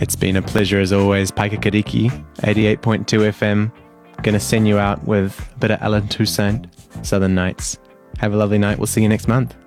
It's been a pleasure as always. Paikakariki, 88.2 FM. Going to send you out with a bit of Alan Toussaint, Southern Nights. Have a lovely night. We'll see you next month.